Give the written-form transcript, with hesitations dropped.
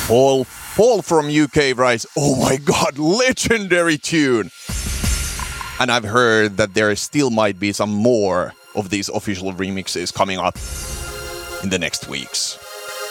Paul from UK writes, oh my god, legendary tune! And I've heard that there still might be some more of these official remixes coming up in the next weeks.